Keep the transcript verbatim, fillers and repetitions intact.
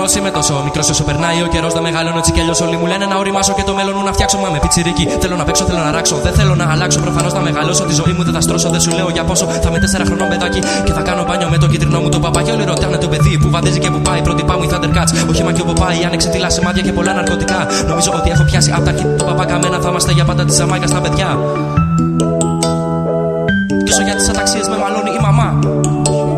μεγάλος είμαι τόσο μικρός όσο περνάει ο καιρός. Δεν μεγαλώνω έτσι κι αλλιώς. Όλοι μου λένε να οριμάσω και το μέλλον μου να φτιάξω. Μα με πιτσιρίκι θέλω να παίξω, θέλω να ράξω. Δεν θέλω να αλλάξω. Προφανώς να μεγαλώσω. Τη ζωή μου δεν θα στρώσω. Δεν σου λέω για πόσο. Θα είμαι τέσσερα χρονών παιδάκι και θα κάνω μπάνιο με το κίτρινο μου το παπάκι. Όλοι ρωτάνε το παιδί που βαδίζει και που πάει. Πρώτη πάμε οι Thundercats. Όχι μα και όπου πάει. Άνοιξε τη λασιμάδια και πολλά ναρκωτικά. Νομίζω ότι έχω πιάσει απ' τα αρχή το παπακαμένα. Θα είμαστε για πάντα τη Ζαμάικα στα παιδιά.